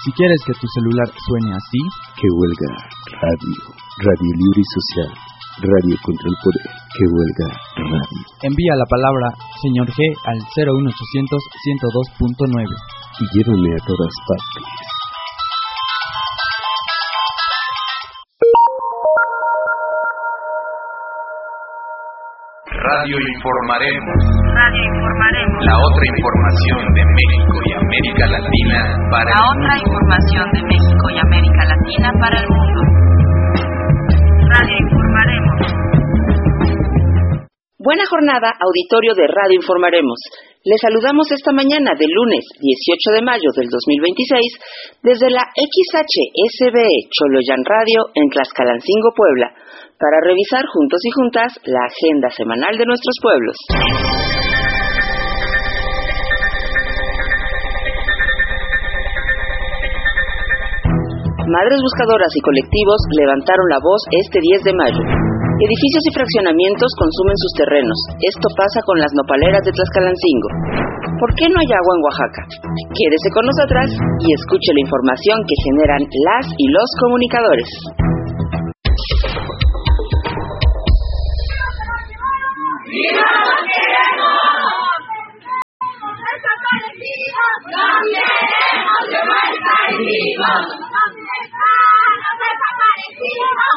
Si quieres que tu celular suene así, que huelga radio, radio libre y social, radio contra el poder, que huelga radio. Envía la palabra Señor G al 01800 102.9 y llévame a todas partes. Radio Informaremos. La otra información de México y América Latina para el mundo. Radio Informaremos. Buena jornada, auditorio de Radio Informaremos. Les saludamos esta mañana de lunes 18 de mayo del 2026 desde la XHSBE Choloyán Radio en Tlaxcalancingo, Puebla, para revisar juntos y juntas la agenda semanal de nuestros pueblos. Madres buscadoras y colectivos levantaron la voz este 10 de mayo. Edificios y fraccionamientos consumen sus terrenos. Esto pasa con las nopaleras de Tlaxcalancingo. ¿Por qué no hay agua en Oaxaca? Quédese con nosotras y escuche la información que generan las y los comunicadores. ¡Viva los queremos! ¡Desaparecidos! ¡No queremos que vuelvan vivos! ¿Dónde están los desaparecidos?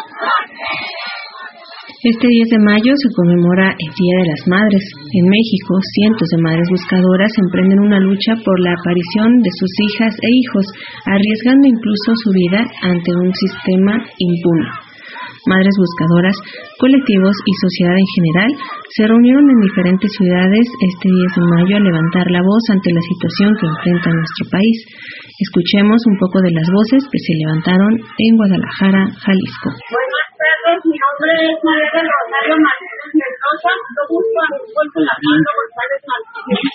Este 10 de mayo se conmemora el Día de las Madres. En México, cientos de madres buscadoras emprenden una lucha por la aparición de sus hijas e hijos, arriesgando incluso su vida ante un sistema impune. Madres buscadoras, colectivos y sociedad en general se reunieron en diferentes ciudades este 10 de mayo a levantar la voz ante la situación que enfrenta nuestro país. Escuchemos un poco de las voces que se levantaron en Guadalajara, Jalisco. Buenas tardes, mi nombre es María del Rosario Martínez Mendoza, yo busco a mi pueblo Fernando González Martínez.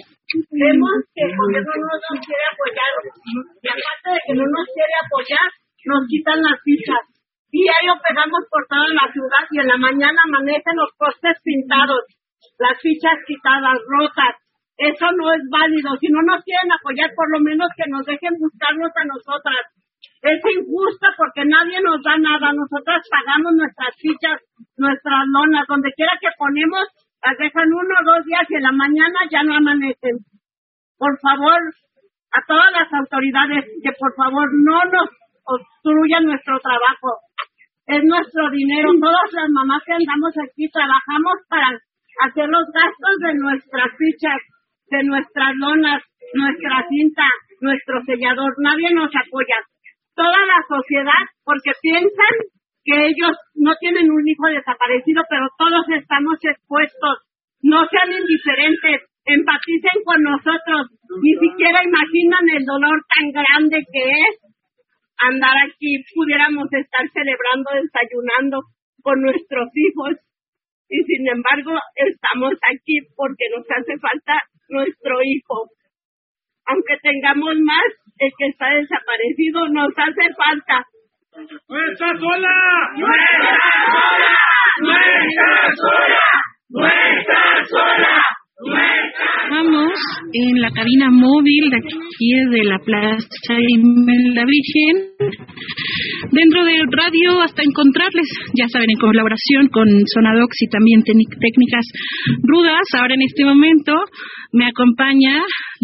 Vemos que el gobierno no nos quiere apoyar y aparte de que no nos quiere apoyar, nos quitan las fichas. Diario pegamos por toda la ciudad y en la mañana amanecen los postes pintados, las fichas quitadas, rotas. Eso no es válido. Si no nos quieren apoyar, por lo menos que nos dejen buscarnos a nosotras. Es injusto porque nadie nos da nada. Nosotras pagamos nuestras fichas, nuestras lonas. Donde quiera que ponemos, las dejan 1 o 2 días y en la mañana ya no amanecen. Por favor, a todas las autoridades, que por favor no nos obstruyan nuestro trabajo. Es nuestro dinero. Todas las mamás que andamos aquí trabajamos para hacer los gastos de nuestras fichas, de nuestras lonas, nuestra cinta, nuestro sellador. Nadie nos apoya. Toda la sociedad, porque piensan que ellos no tienen un hijo desaparecido, pero todos estamos expuestos. No sean indiferentes, empaticen con nosotros. Ni siquiera imaginan el dolor tan grande que es andar aquí. Pudiéramos estar celebrando, desayunando con nuestros hijos y sin embargo estamos aquí porque nos hace falta nuestro hijo. Aunque tengamos más, el que está desaparecido nos hace falta. ¡No está sola! ¡No está sola! ¡No está sola! ¡No está sola! Estamos en la cabina móvil de aquí de la Plaza Imelda Virgen, dentro de radio hasta encontrarles, ya saben, en colaboración con Sonadox y también técnicas rudas. Ahora en este momento me acompaña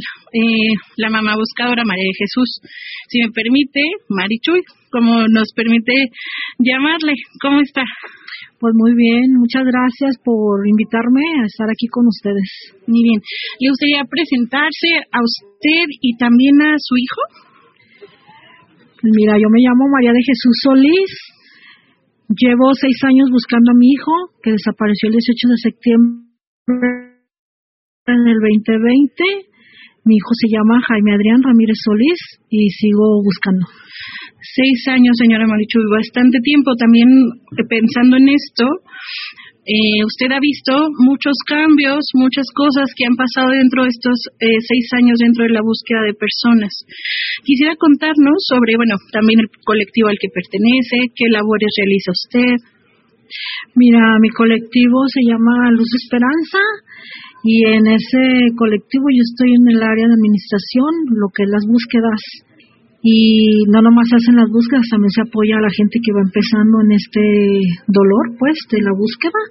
la mamá buscadora María de Jesús, si me permite, Marichuy, como nos permite llamarle. ¿Cómo está? Pues muy bien, muchas gracias por invitarme a estar aquí con ustedes. Muy bien. ¿Le gustaría presentarse a usted y también a su hijo? Mira, yo me llamo María de Jesús Solís. Llevo 6 años buscando a mi hijo, que desapareció el 18 de septiembre en el 2020. Mi hijo se llama Jaime Adrián Ramírez Solís y sigo buscando. 6 años, señora Marichuy, bastante tiempo. También pensando en esto, usted ha visto muchos cambios, muchas cosas que han pasado dentro de estos 6 años dentro de la búsqueda de personas. Quisiera contarnos sobre, también el colectivo al que pertenece, qué labores realiza usted. Mira, mi colectivo se llama Luz Esperanza y en ese colectivo yo estoy en el área de administración, lo que es las búsquedas. Y no nomás se hacen las búsquedas, también se apoya a la gente que va empezando en este dolor, pues, de la búsqueda.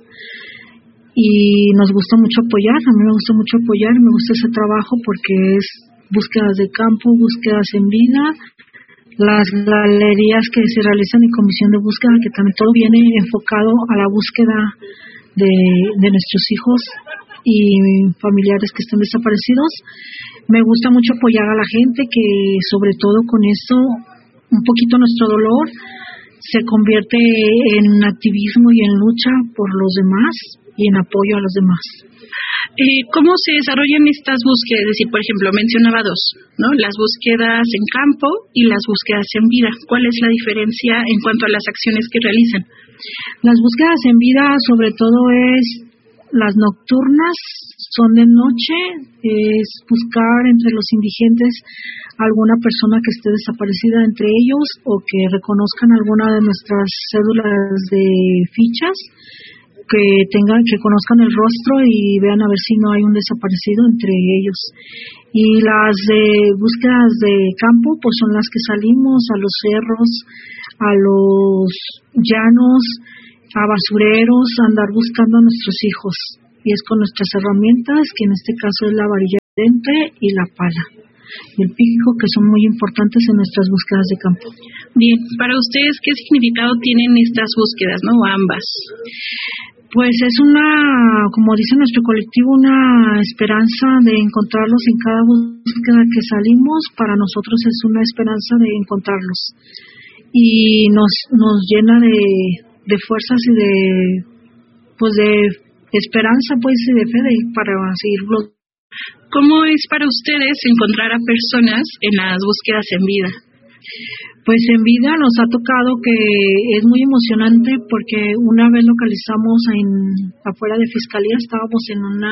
Y nos gusta mucho apoyar, a mí me gusta mucho apoyar, me gusta ese trabajo porque es búsquedas de campo, búsquedas en vida, las galerías que se realizan en comisión de búsqueda, que también todo viene enfocado a la búsqueda de nuestros hijos y familiares que están desaparecidos. Me gusta mucho apoyar a la gente que, sobre todo con esto, un poquito nuestro dolor se convierte en activismo y en lucha por los demás y en apoyo a los demás. ¿Cómo se desarrollan estas búsquedas? Es decir, por ejemplo, mencionaba dos, ¿no? Las búsquedas en campo y las búsquedas en vida. ¿Cuál es la diferencia en cuanto a las acciones que realizan? Las búsquedas en vida, sobre todo, es las nocturnas, son de noche, es buscar entre los indigentes alguna persona que esté desaparecida entre ellos o que reconozcan alguna de nuestras cédulas de fichas, que conozcan el rostro y vean a ver si no hay un desaparecido entre ellos. Y las búsquedas de campo pues son las que salimos a los cerros, a los llanos, a basureros, a andar buscando a nuestros hijos. Y es con nuestras herramientas, que en este caso es la varilla de dente y la pala y el pico, que son muy importantes en nuestras búsquedas de campo. Bien, para ustedes, ¿qué significado tienen estas búsquedas, no? Ambas. Pues es como dice nuestro colectivo, una esperanza de encontrarlos en cada búsqueda que salimos. Para nosotros es una esperanza de encontrarlos. Y nos llena de fuerzas y de esperanza, pues, y de fe para seguirlo. ¿Cómo es para ustedes encontrar a personas en las búsquedas en vida? Pues en vida nos ha tocado que es muy emocionante porque una vez localizamos afuera de Fiscalía, estábamos en una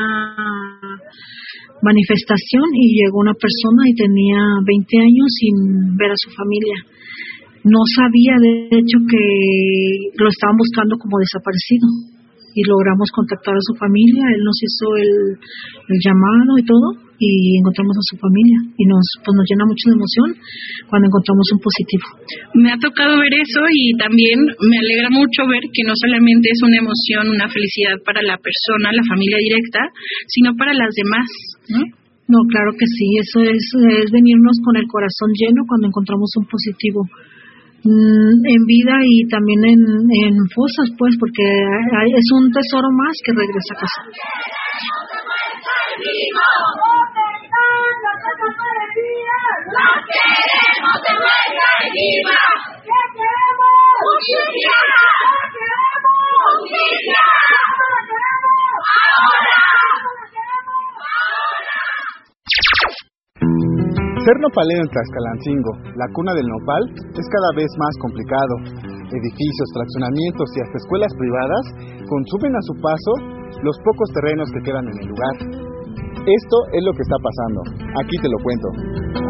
manifestación y llegó una persona y tenía 20 años sin ver a su familia. No sabía, de hecho, que lo estaban buscando como desaparecido y logramos contactar a su familia. Él nos hizo el llamado y todo y encontramos a su familia y nos llena mucho de emoción cuando encontramos un positivo. Me ha tocado ver eso y también me alegra mucho ver que no solamente es una emoción, una felicidad para la persona, la familia directa, sino para las demás, ¿no? No, claro que sí, eso es venirnos con el corazón lleno cuando encontramos un positivo en vida y también en fosas, pues, porque es un tesoro más que regresa a casa. Ser nopalero en Tlaxcalancingo, la cuna del nopal, es cada vez más complicado. Edificios, fraccionamientos y hasta escuelas privadas consumen a su paso los pocos terrenos que quedan en el lugar. Esto es lo que está pasando. Aquí te lo cuento.